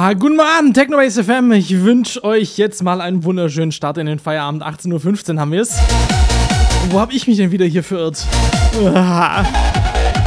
Guten Morgen, Technobase FM. Ich wünsche euch jetzt mal einen wunderschönen Start in den Feierabend. 18:15 Uhr haben wir es. Wo habe ich mich denn wieder hier verirrt?